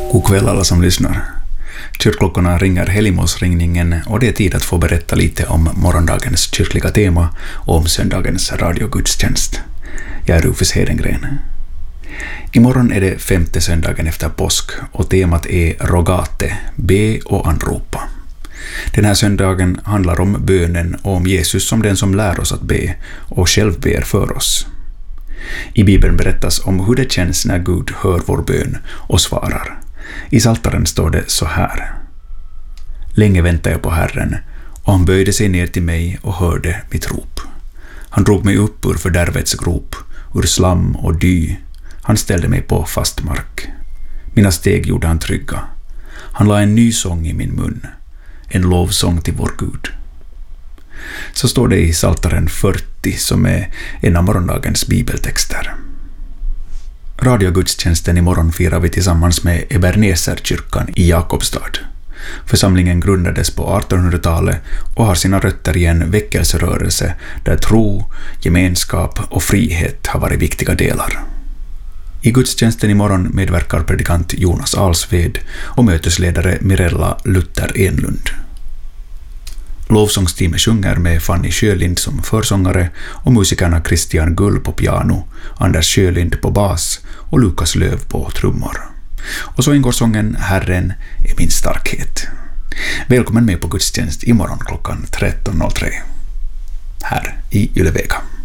God kväll alla som lyssnar. Kyrkklockorna ringer helgmålsringningen och det är tid att få berätta lite om morgondagens kyrkliga tema och om söndagens radiogudstjänst. Jag är Rufus Hedengren. Imorgon är det 5:e söndagen efter påsk och temat är Rogate, be och anropa. Den här söndagen handlar om bönen och om Jesus som den som lär oss att be och själv ber för oss. I Bibeln berättas om hur det känns när Gud hör vår bön och svarar. I Psaltaren står det så här. Länge väntade jag på Herren och han böjde sig ner till mig och hörde mitt rop. Han drog mig upp ur fördärvets grop, ur slam och dy. Han ställde mig på fast mark. Mina steg gjorde han trygga. Han la en ny sång i min mun, en lovsång till vår Gud. Så står det i Psaltaren 40 som är en av morgondagens bibeltexter. Radiogudstjänsten imorgon firar vi tillsammans med Ebenezer-kyrkan i Jakobstad. Församlingen grundades på 1800-talet och har sina rötter i en väckelserörelse där tro, gemenskap och frihet har varit viktiga delar. I gudstjänsten imorgon medverkar predikant Jonas Alsved och mötesledare Mirella Luther Enlund. Lovsångsteamet sjunger med Fanny Sjölind som försångare och musikerna Christian Gull på piano, Anders Sjölind på bas och Lukas Löv på trummor. Och så ingår sången Herren är min starkhet. Välkommen med på gudstjänst imorgon klockan 13.03 här i Ylevega.